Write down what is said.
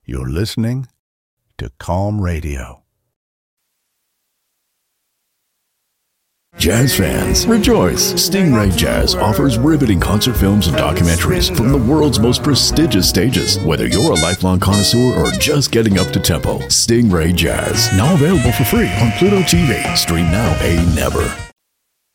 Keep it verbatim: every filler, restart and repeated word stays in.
You're listening to Calm Radio. Jazz fans, rejoice! Stingray Jazz offers riveting concert films and documentaries from the world's most prestigious stages. Whether you're a lifelong connoisseur or just getting up to tempo, Stingray Jazz, now available for free on Pluto T V. Stream now, pay never.